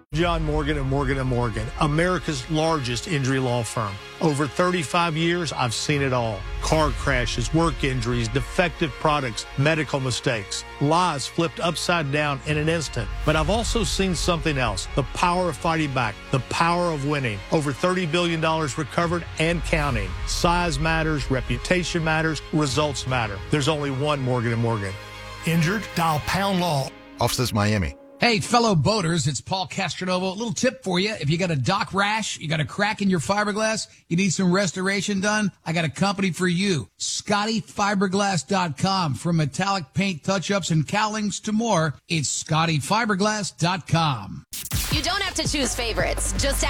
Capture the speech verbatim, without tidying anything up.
John Morgan and Morgan and Morgan, America's largest injury law firm. Over thirty-five years, I've seen it all. Car crashes, work injuries, defective products, medical mistakes, lives flipped upside down in an instant. But I've also seen something else, the power of fighting back, the power of winning. Over thirty billion dollars recovered and counting. Size matters, reputation matters, results matter. There's only one Morgan and Morgan. Injured? Dial Pound Law. Offices Miami. Hey, fellow boaters, it's Paul Castronovo. A little tip for you. If you got a dock rash, you got a crack in your fiberglass, you need some restoration done, I got a company for you. Scotty Fiberglass dot com. From metallic paint touch-ups and cowlings to more, it's Scotty Fiberglass dot com. You don't have to choose favorites. Just